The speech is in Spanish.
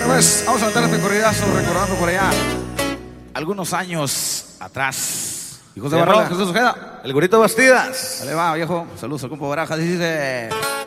pues, vamos a meter este corridazo recordando por allá algunos años atrás. Hijos de Barra, Jesús Ojeda. El Gurito Bastidas. Dale va, viejo. Saludos al compa Barajas. Dice...